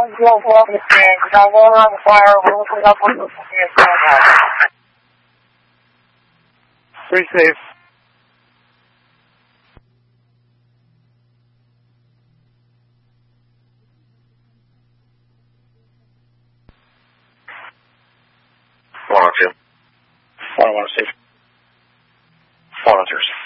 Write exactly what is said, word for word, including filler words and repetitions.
Don't go above the stand, because I'm going on the fire, we're looking up with the stand. Pretty safe. one oh two. one oh one, safe. one oh three.